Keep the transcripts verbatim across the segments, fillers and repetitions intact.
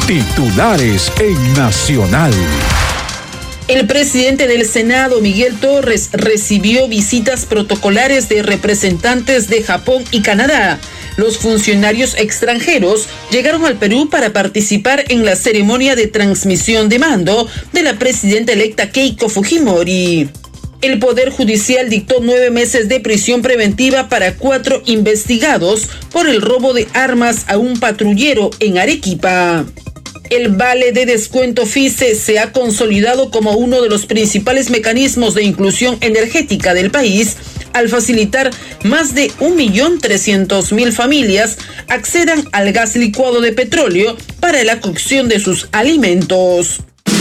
Titulares en Nacional. El presidente del Senado, Miguel Torres, recibió visitas protocolares de representantes de Japón y Canadá. Los funcionarios extranjeros llegaron al Perú para participar en la ceremonia de transmisión de mando de la presidenta electa Keiko Fujimori. El Poder Judicial dictó nueve meses de prisión preventiva para cuatro investigados por el robo de armas a un patrullero en Arequipa. El vale de descuento FICE se ha consolidado como uno de los principales mecanismos de inclusión energética del país, al facilitar más de un millón trescientos mil familias accedan al gas licuado de petróleo para la cocción de sus alimentos.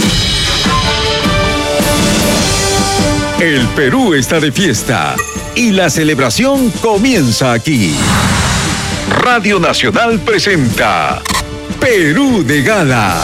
El Perú está de fiesta y la celebración comienza aquí. Radio Nacional presenta Perú de Gala.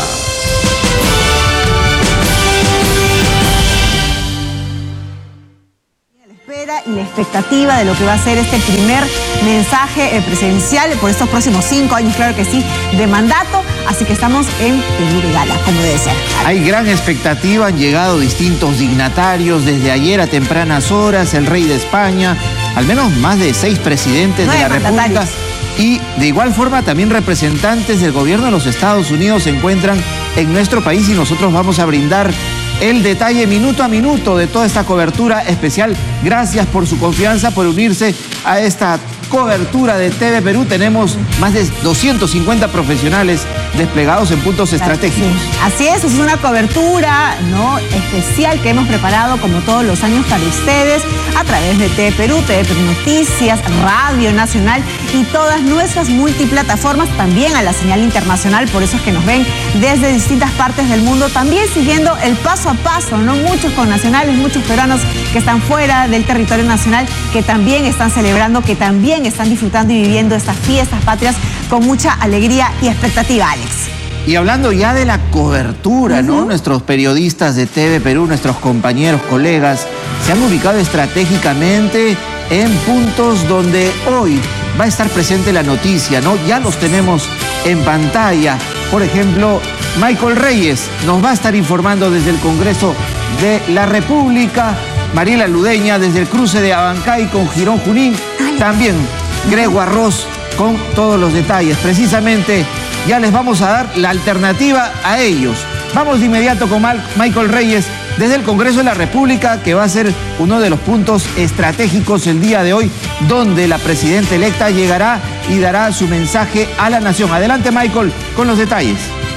Y la expectativa de lo que va a ser este primer mensaje eh, presidencial por estos próximos cinco años, claro que sí, de mandato. Así que estamos en Perú de Gala, como debe ser. Hay gran expectativa, han llegado distintos dignatarios desde ayer a tempranas horas, el rey de España, al menos más de seis presidentes de la República. Y de igual forma también representantes del gobierno de los Estados Unidos se encuentran en nuestro país y nosotros vamos a brindar el detalle minuto a minuto de toda esta cobertura especial. Gracias por su confianza, por unirse a esta cobertura de T V Perú. Tenemos más de doscientos cincuenta profesionales desplegados en puntos estratégicos. Así es, es una cobertura, ¿no?, especial que hemos preparado como todos los años para ustedes a través de T V Perú, T V Perú Noticias, Radio Nacional y todas nuestras multiplataformas, también a la señal internacional. Por eso es que nos ven desde distintas partes del mundo, también siguiendo el paso a paso, ¿no? Muchos connacionales, muchos peruanos que están fuera del territorio nacional, que también están celebrando, que también están disfrutando y viviendo estas fiestas patrias con mucha alegría y expectativa, Alex. Y hablando ya de la cobertura, ¿no? Uh-huh. Nuestros periodistas de T V Perú, nuestros compañeros, colegas, se han ubicado estratégicamente en puntos donde hoy va a estar presente la noticia, ¿no? Ya los tenemos en pantalla. Por ejemplo, Michael Reyes nos va a estar informando desde el Congreso de la República. Mariela Ludeña desde el cruce de Abancay con Girón Junín. También Grego Arroz con todos los detalles. Precisamente ya les vamos a dar la alternativa a ellos. Vamos de inmediato con Michael Reyes desde el Congreso de la República, que va a ser uno de los puntos estratégicos el día de hoy, donde la presidenta electa llegará y dará su mensaje a la nación. Adelante, Michael, con los detalles.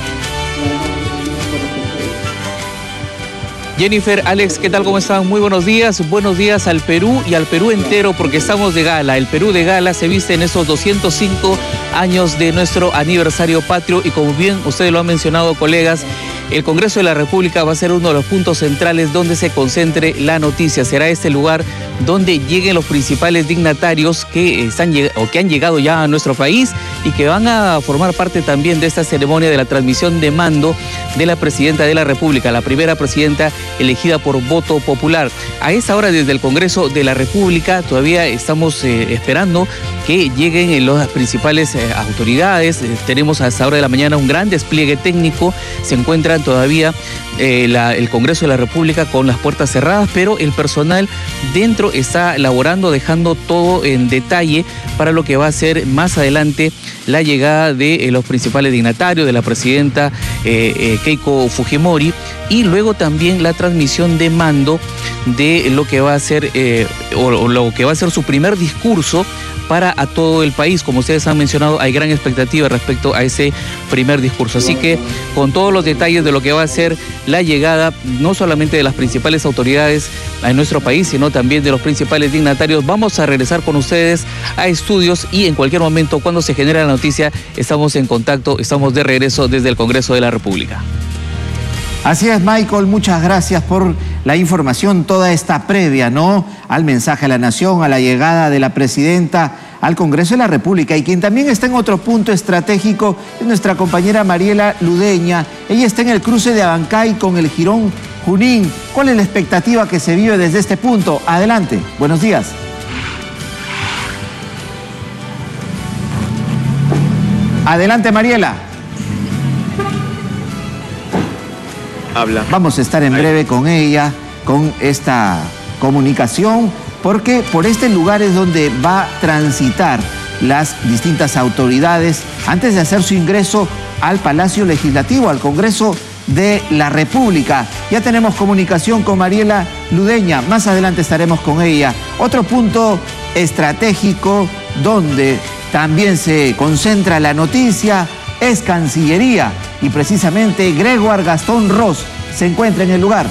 Jennifer, Alex, ¿qué tal? ¿Cómo están? Muy buenos días. Buenos días al Perú y al Perú entero, porque estamos de gala. El Perú de gala se viste en esos doscientos cinco años de nuestro aniversario patrio y, como bien ustedes lo han mencionado, colegas, el Congreso de la República va a ser uno de los puntos centrales donde se concentre la noticia. Será este lugar donde lleguen los principales dignatarios que están o que han llegado ya a nuestro país y que van a formar parte también de esta ceremonia de la transmisión de mando de la presidenta de la República, la primera presidenta elegida por voto popular. A esa hora, desde el Congreso de la República, todavía estamos eh, esperando que lleguen las principales eh, autoridades. Eh, tenemos a esa hora de la mañana un gran despliegue técnico. Se encuentran todavía eh, la, el Congreso de la República con las puertas cerradas, pero el personal dentro está laborando, dejando todo en detalle para lo que va a ser más adelante la llegada de eh, los principales dignatarios, de la presidenta eh, eh, Keiko Fujimori, y luego también la transmisión de mando de lo que va a ser eh, o, o lo que va a ser su primer discurso para a todo el país. Como ustedes han mencionado, hay gran expectativa respecto a ese primer discurso. Así que con todos los detalles de lo que va a ser la llegada, no solamente de las principales autoridades en nuestro país, sino también de los principales dignatarios, vamos a regresar con ustedes a estudios y en cualquier momento, cuando se genere la noticia, estamos en contacto, estamos de regreso desde el Congreso de la República. Así es, Michael, muchas gracias por la información, toda esta previa, ¿no?, al mensaje a la nación, a la llegada de la presidenta al Congreso de la República. Y quien también está en otro punto estratégico es nuestra compañera Mariela Ludeña. Ella está en el cruce de Abancay con el Girón Junín. ¿Cuál es la expectativa que se vive desde este punto? Adelante, buenos días. Adelante, Mariela. Habla. Vamos a estar en breve con ella, con esta comunicación, porque por este lugar es donde va a transitar las distintas autoridades antes de hacer su ingreso al Palacio Legislativo, al Congreso de la República. Ya tenemos comunicación con Mariela Ludeña, más adelante estaremos con ella. Otro punto estratégico donde también se concentra la noticia es Cancillería, y precisamente Gregoire Gastón Ross se encuentra en el lugar.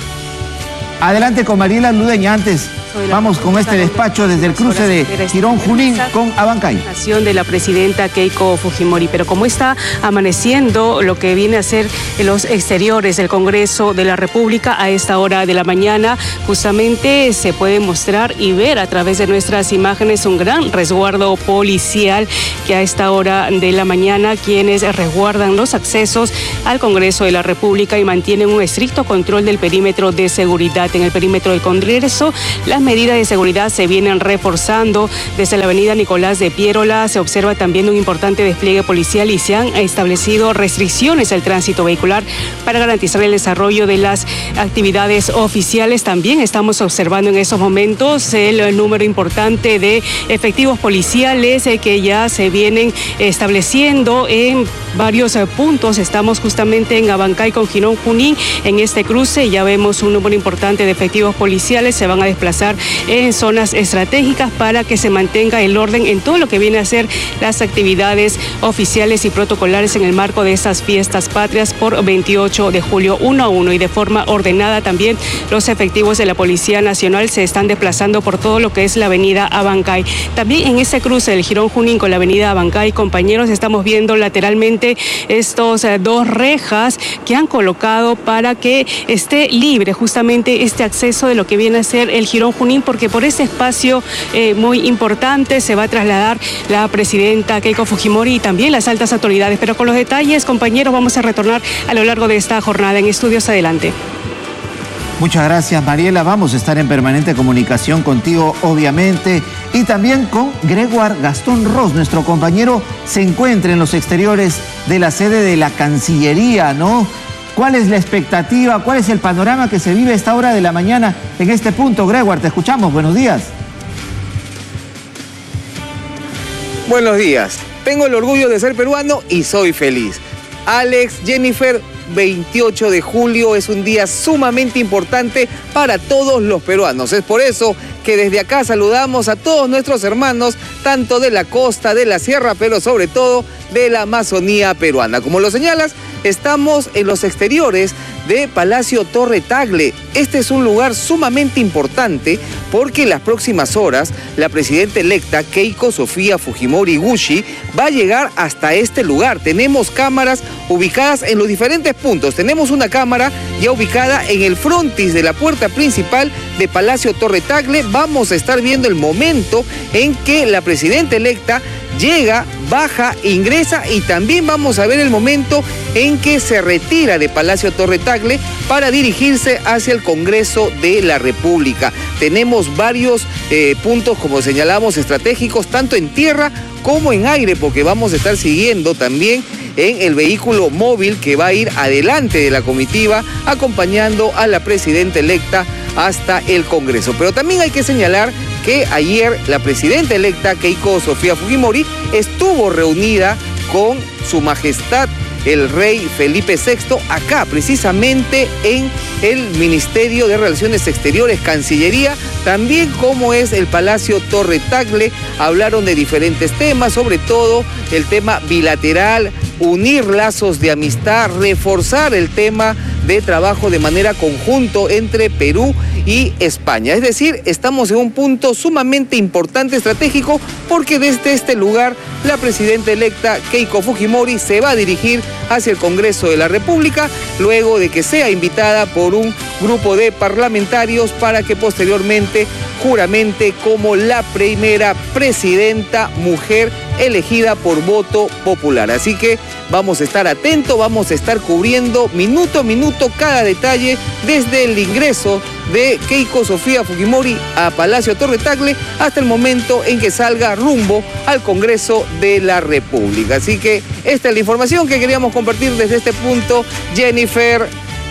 Adelante con Mariela Ludeña. Antes vamos con este despacho desde el cruce de Girón Junín con Abancay. De la presidenta Keiko Fujimori, pero como está amaneciendo lo que viene a ser los exteriores del Congreso de la República a esta hora de la mañana, justamente se puede mostrar y ver a través de nuestras imágenes un gran resguardo policial que a esta hora de la mañana quienes resguardan los accesos al Congreso de la República y mantienen un estricto control del perímetro de seguridad. En el perímetro del Congreso, las medidas de seguridad se vienen reforzando desde la avenida Nicolás de Piérola. Se observa también un importante despliegue policial y se han establecido restricciones al tránsito vehicular para garantizar el desarrollo de las actividades oficiales. También estamos observando en esos momentos el número importante de efectivos policiales que ya se vienen estableciendo en varios puntos. Estamos justamente en Abancay con Girón Junín en este cruce. Ya vemos un número importante de efectivos policiales. Se van a desplazar en zonas estratégicas para que se mantenga el orden en todo lo que viene a ser las actividades oficiales y protocolares en el marco de estas fiestas patrias por veintiocho de julio, uno a uno, y de forma ordenada también los efectivos de la Policía Nacional se están desplazando por todo lo que es la avenida Abancay. También en ese cruce del Girón Junín con la avenida Abancay, compañeros, estamos viendo lateralmente estos eh, dos rejas que han colocado para que esté libre justamente este acceso de lo que viene a ser el Girón Junín, porque por ese espacio eh, muy importante se va a trasladar la presidenta Keiko Fujimori y también las altas autoridades. Pero con los detalles, compañeros, vamos a retornar a lo largo de esta jornada. En estudios, adelante. Muchas gracias, Mariela. Vamos a estar en permanente comunicación contigo, obviamente, y también con Gregoire Gastón Ross. Nuestro compañero se encuentra en los exteriores de la sede de la Cancillería, ¿no? ¿Cuál es la expectativa? ¿Cuál es el panorama que se vive a esta hora de la mañana en este punto? Gregoire, te escuchamos. Buenos días. Buenos días. Tengo el orgullo de ser peruano y soy feliz. Alex, Jennifer, veintiocho de julio es un día sumamente importante para todos los peruanos. Es por eso que desde acá saludamos a todos nuestros hermanos, tanto de la costa, de la sierra, pero sobre todo de la Amazonía peruana. Como lo señalas, estamos en los exteriores de Palacio Torre Tagle. Este es un lugar sumamente importante porque en las próximas horas la presidenta electa Keiko Sofía Fujimori Gushi va a llegar hasta este lugar. Tenemos cámaras ubicadas en los diferentes puntos. Tenemos una cámara ya ubicada en el frontis de la puerta principal de Palacio Torre Tagle. Vamos a estar viendo el momento en que la presidenta electa llega, baja, ingresa, y también vamos a ver el momento en que se retira de Palacio Torre Tagle para dirigirse hacia el Congreso de la República. Tenemos varios eh, puntos, como señalamos, estratégicos, tanto en tierra como en aire, porque vamos a estar siguiendo también en el vehículo móvil que va a ir adelante de la comitiva, acompañando a la presidenta electa hasta el Congreso. Pero también hay que señalar que ayer la presidenta electa Keiko Sofía Fujimori estuvo reunida con su majestad el rey Felipe sexto, acá precisamente en el Ministerio de Relaciones Exteriores, Cancillería, también como es el Palacio Torre Tagle. Hablaron de diferentes temas, sobre todo el tema bilateral, unir lazos de amistad, reforzar el tema de trabajo de manera conjunto entre Perú y España. Es decir, estamos en un punto sumamente importante, estratégico, porque desde este lugar la presidenta electa Keiko Fujimori se va a dirigir hacia el Congreso de la República, luego de que sea invitada por un grupo de parlamentarios para que posteriormente juramente como la primera presidenta mujer elegida por voto popular. Así que vamos a estar atentos, vamos a estar cubriendo minuto a minuto cada detalle desde el ingreso de Keiko Sofía Fujimori a Palacio Torre Tagle hasta el momento en que salga rumbo al Congreso de la República. Así que esta es la información que queríamos compartir desde este punto. Jennifer,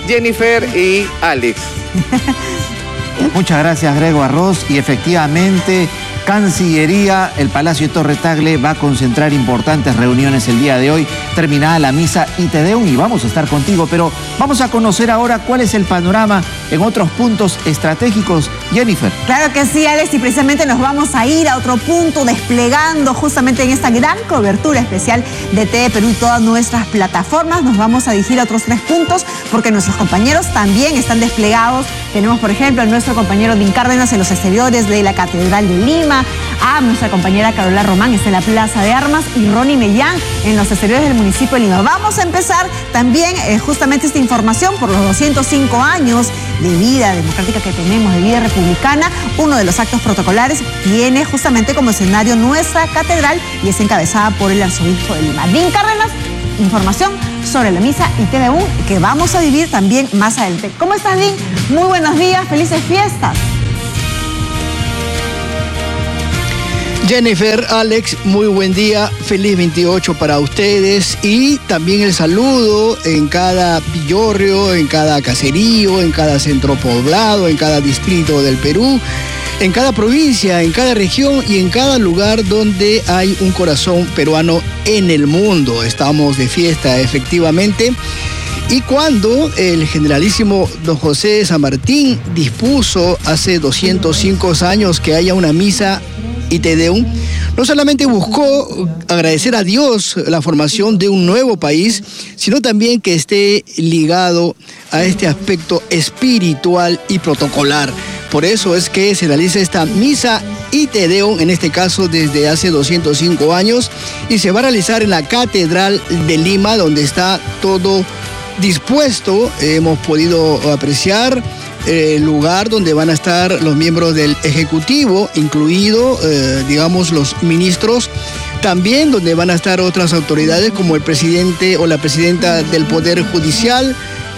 Jennifer y Alex. Muchas gracias, Grego Arroz. Y efectivamente, Cancillería, el Palacio de Torre Tagle va a concentrar importantes reuniones el día de hoy, terminada la misa y Te Deum, y vamos a estar contigo, pero vamos a conocer ahora cuál es el panorama en otros puntos estratégicos. Jennifer. Claro que sí, Alex, y precisamente nos vamos a ir a otro punto desplegando justamente en esta gran cobertura especial de T V Perú y todas nuestras plataformas. Nos vamos a dirigir a otros tres puntos porque nuestros compañeros también están desplegados. Tenemos, por ejemplo, a nuestro compañero Dean Cárdenas en los exteriores de la Catedral de Lima, a nuestra compañera Carola Román está en la Plaza de Armas y Ronnie Mellán en los exteriores del municipio de Lima. Vamos a empezar también eh, justamente esta información por los doscientos cinco años de vida democrática que tenemos, de vida republicana. Uno de los actos protocolares tiene justamente como escenario nuestra catedral y es encabezada por el arzobispo de Lima. Dean Cárdenas, información sobre la misa y Te Deum que vamos a vivir también más adelante. ¿Cómo estás, Dean? Muy buenos días, felices fiestas. Jennifer, Alex, muy buen día, feliz veintiocho para ustedes y también el saludo en cada villorrio, en cada caserío, en cada centro poblado, en cada distrito del Perú, en cada provincia, en cada región y en cada lugar donde hay un corazón peruano en el mundo. Estamos de fiesta, efectivamente. Y cuando el generalísimo don José de San Martín dispuso hace doscientos cinco años que haya una misa y Te Deum, no solamente buscó agradecer a Dios la formación de un nuevo país, sino también que esté ligado a este aspecto espiritual y protocolar. Por eso es que se realiza esta misa y Te Deum, en este caso desde hace doscientos cinco años, y se va a realizar en la Catedral de Lima, donde está todo dispuesto. Hemos podido apreciar el lugar donde van a estar los miembros del Ejecutivo, incluido, eh, digamos, los ministros, también donde van a estar otras autoridades como el presidente o la presidenta del Poder Judicial,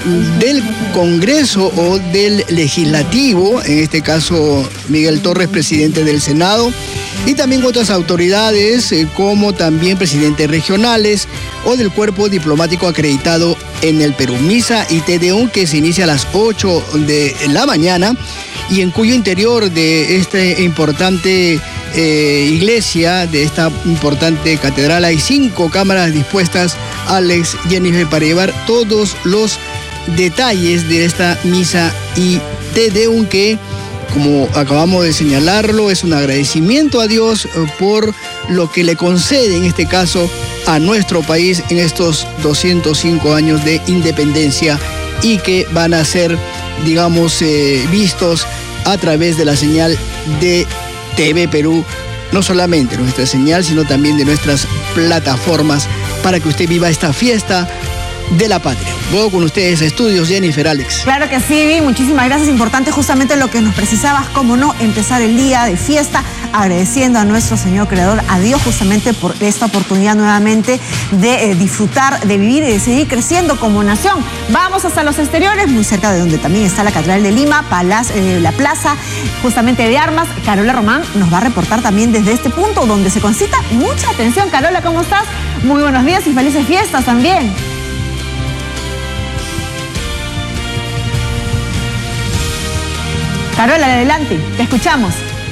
del Congreso o del Legislativo, en este caso Miguel Torres, presidente del Senado, y también otras autoridades eh, como también presidentes regionales o del cuerpo diplomático acreditado en el Perú. Misa y Te Deum que se inicia a las ocho de la mañana y en cuyo interior de esta importante eh, iglesia, de esta importante catedral, hay cinco cámaras dispuestas, Alex, Jennifer, para llevar todos los detalles de esta misa y Te Deum que, como acabamos de señalarlo, es un agradecimiento a Dios por lo que le concede, en este caso, a nuestro país en estos doscientos cinco años de independencia y que van a ser, digamos, eh, vistos a través de la señal de T V Perú, no solamente nuestra señal, sino también de nuestras plataformas para que usted viva esta fiesta de la patria. Luego con ustedes a estudios, Jennifer, Alex. Claro que sí, muchísimas gracias. Importante justamente lo que nos precisabas, cómo no, empezar el día de fiesta agradeciendo a nuestro Señor Creador, a Dios justamente por esta oportunidad nuevamente de eh, disfrutar, de vivir y de seguir creciendo como nación. Vamos hasta los exteriores, muy cerca de donde también está la Catedral de Lima, Palacio, eh, la Plaza justamente de Armas. Carola Román nos va a reportar también desde este punto donde se concita mucha atención. Carola, ¿cómo estás? Muy buenos días y felices fiestas también. Carola, adelante, te escuchamos.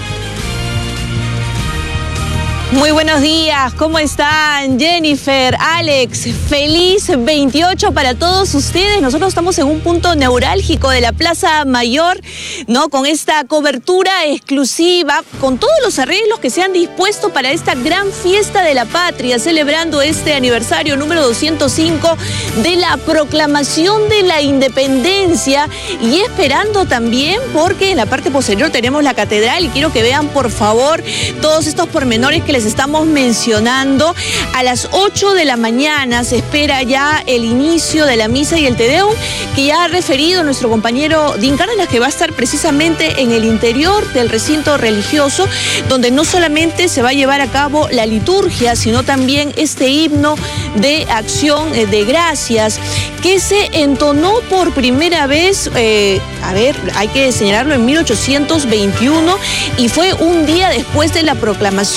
Muy buenos días, ¿cómo están? Jennifer, Alex, feliz veintiocho para todos ustedes. Nosotros estamos en un punto neurálgico de la Plaza Mayor, ¿no? Con esta cobertura exclusiva, con todos los arreglos que se han dispuesto para esta gran fiesta de la patria, celebrando este aniversario número doscientos cinco de la proclamación de la independencia y esperando también, porque en la parte posterior tenemos la catedral y quiero que vean por favor todos estos pormenores que les estamos mencionando. A las ocho de la mañana se espera ya el inicio de la misa y el Te Deum, que ya ha referido nuestro compañero Dean Cárdenas, que va a estar precisamente en el interior del recinto religioso, donde no solamente se va a llevar a cabo la liturgia, sino también este himno de acción de gracias, que se entonó por primera vez, eh, a ver, hay que señalarlo, en mil ochocientos veintiuno, y fue un día después de la proclamación. Y a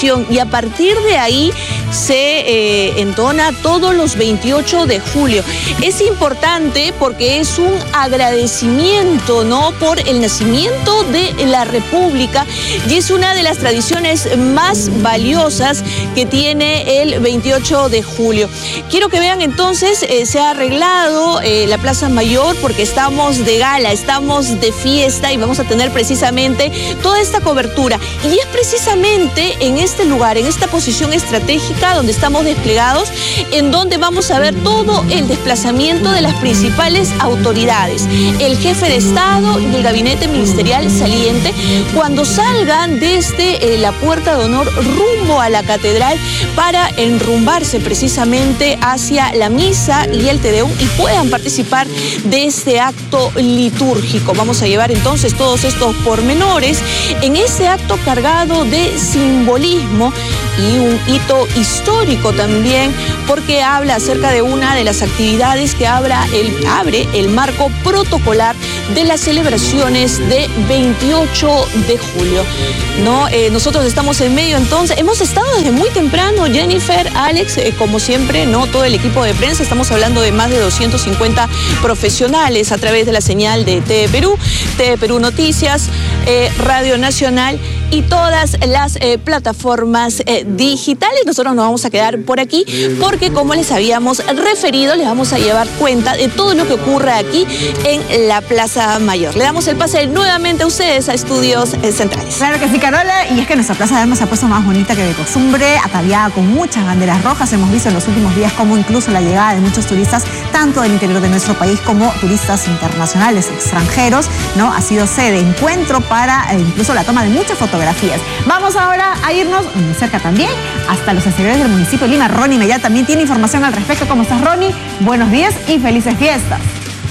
partir de ahí se eh, entona todos los veintiocho de julio. Es importante porque es un agradecimiento, ¿no?, por el nacimiento de la República, y es una de las tradiciones más valiosas que tiene el veintiocho de julio. Quiero que vean entonces, eh, se ha arreglado eh, la Plaza Mayor porque estamos de gala, estamos de fiesta y vamos a tener precisamente toda esta cobertura. Y es precisamente en este lugar, en esta posición estratégica donde estamos desplegados, en donde vamos a ver todo el desplazamiento de las principales autoridades, el jefe de Estado y el gabinete ministerial saliente, cuando salgan desde eh, la Puerta de Honor rumbo a la catedral para enrumbarse precisamente hacia la misa y el Te Deum y puedan participar de este acto litúrgico. Vamos a llevar entonces todos estos pormenores en ese acto cargado de simbolismo y un hito histórico también, porque habla acerca de una de las actividades que abra el, abre el marco protocolar de las celebraciones de veintiocho de julio. ¿No? Eh, nosotros estamos en medio, entonces, hemos estado desde muy temprano, Jennifer, Alex, eh, como siempre, ¿no?, todo el equipo de prensa, estamos hablando de más de doscientos cincuenta profesionales a través de la señal de T V Perú, T V Perú Noticias, eh, Radio Nacional y todas las eh, plataformas eh, digitales. Nosotros nos vamos a quedar por aquí porque, como les habíamos referido, les vamos a llevar cuenta de todo lo que ocurre aquí en la Plaza Mayor. Le damos el pase nuevamente a ustedes a Estudios eh, Centrales. Claro que sí, Carola, y es que nuestra Plaza de Armas se ha puesto más bonita que de costumbre, ataviada con muchas banderas rojas. Hemos visto en los últimos días cómo incluso la llegada de muchos turistas, tanto del interior de nuestro país como turistas internacionales, extranjeros, ¿no?, ha sido sede de encuentro para eh, incluso la toma de muchas fotografías. Vamos ahora a irnos muy cerca también, hasta los exteriores del municipio de Lima. Ronnie Mellá también tiene información al respecto. ¿Cómo estás, Ronnie? Buenos días y felices fiestas.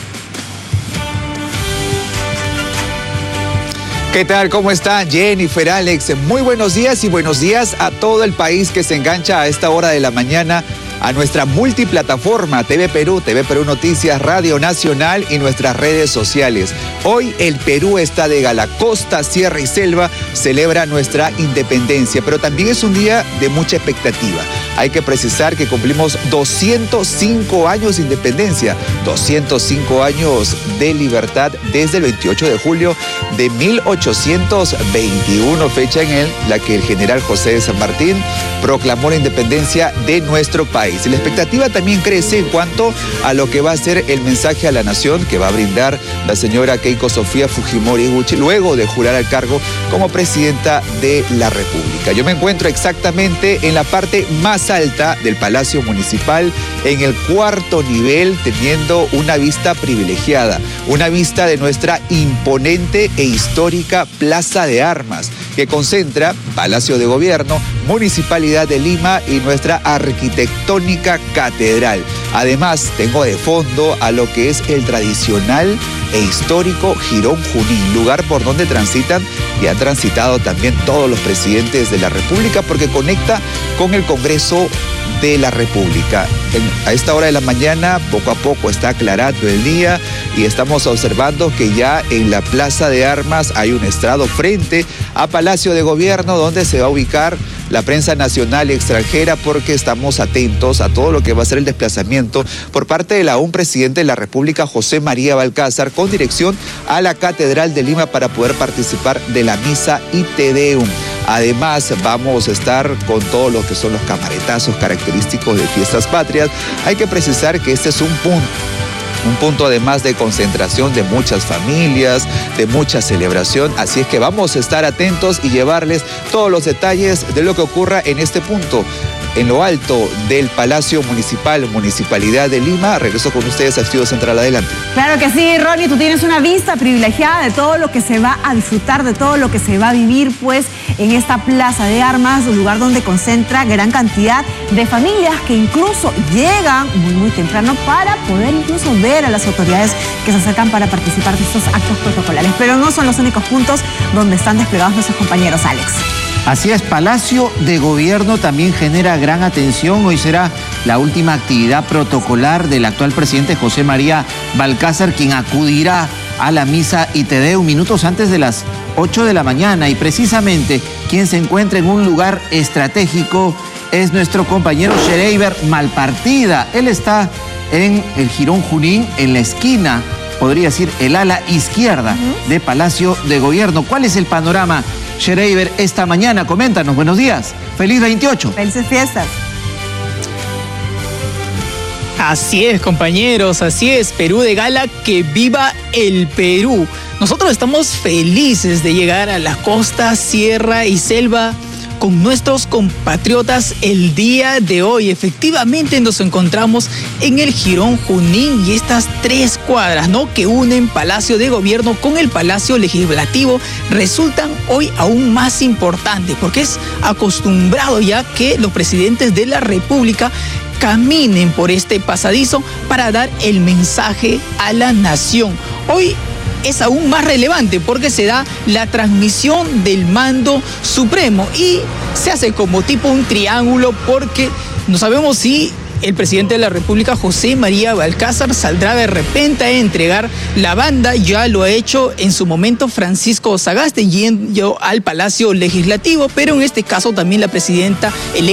¿Qué tal? ¿Cómo están? Jennifer, Alex, muy buenos días y buenos días a todo el país que se engancha a esta hora de la mañana a nuestra multiplataforma T V Perú, T V Perú Noticias, Radio Nacional y nuestras redes sociales. Hoy el Perú está de gala. Costa, sierra y selva celebra nuestra independencia, pero también es un día de mucha expectativa. Hay que precisar que cumplimos doscientos cinco años de independencia, doscientos cinco años de libertad desde el veintiocho de julio de mil ochocientos veintiuno, fecha en la que el general José de San Martín proclamó la independencia de nuestro país. Y la expectativa también crece en cuanto a lo que va a ser el mensaje a la nación que va a brindar la señora Keiko Sofía Fujimori Iguchi luego de jurar al cargo como presidenta de la República. Yo me encuentro exactamente en la parte más alta del Palacio Municipal, en el cuarto nivel, teniendo una vista privilegiada, una vista de nuestra imponente e histórica Plaza de Armas, que concentra Palacio de Gobierno, Municipalidad de Lima y nuestra arquitectónica catedral. Además, tengo de fondo a lo que es el tradicional e histórico Jirón Junín, lugar por donde transitan y han transitado también todos los presidentes de la República, porque conecta con el Congreso de la República. En, a esta hora de la mañana, poco a poco está aclarando el día y estamos observando que ya en la Plaza de Armas hay un estrado frente a Palacio de Gobierno, donde se va a ubicar la prensa nacional y extranjera, porque estamos atentos a todo lo que va a ser el desplazamiento por parte del aún presidente de la República, José María Balcázar, con dirección a la Catedral de Lima para poder participar de la misa y Te Deum. Además, vamos a estar con todo lo que son los camaretazos característicos de Fiestas Patrias. Hay que precisar que este es un punto. Un punto además de concentración de muchas familias, de mucha celebración, así es que vamos a estar atentos y llevarles todos los detalles de lo que ocurra en este punto. En lo alto del Palacio Municipal, Municipalidad de Lima. Regreso con ustedes a Estudio Central. Adelante. Claro que sí, Ronnie, tú tienes una vista privilegiada de todo lo que se va a disfrutar, de todo lo que se va a vivir, pues, en esta Plaza de Armas, un lugar donde concentra gran cantidad de familias que incluso llegan muy, muy temprano para poder incluso ver a las autoridades que se acercan para participar de estos actos protocolares. Pero no son los únicos puntos donde están desplegados nuestros compañeros, Alex. Así es, Palacio de Gobierno también genera gran atención. Hoy será la última actividad protocolar del actual presidente José María Balcázar, quien acudirá a la misa y te Deum minutos antes de las ocho de la mañana. Y precisamente quien se encuentra en un lugar estratégico es nuestro compañero Shereiber Malpartida. Él está en el Jirón Junín, en la esquina, podría decir el ala izquierda uh-huh. de Palacio de Gobierno. ¿Cuál es el panorama, Shereiber, esta mañana? Coméntanos, buenos días. Feliz veintiocho. Felices fiestas. Así es, compañeros, así es, Perú de gala, que viva el Perú. Nosotros estamos felices de llegar a la costa, sierra y selva con nuestros compatriotas el día de hoy. Efectivamente nos encontramos en el Jirón Junín y estas tres cuadras, ¿no?, que unen Palacio de Gobierno con el Palacio Legislativo resultan hoy aún más importantes, porque es acostumbrado ya que los presidentes de la República caminen por este pasadizo para dar el mensaje a la nación. Hoy es aún más relevante porque se da la transmisión del mando supremo y se hace como tipo un triángulo, porque no sabemos si el presidente de la República, José María Balcázar, saldrá de repente a entregar la banda. Ya lo ha hecho en su momento Francisco Sagasti yendo al Palacio Legislativo, pero en este caso también la presidenta electa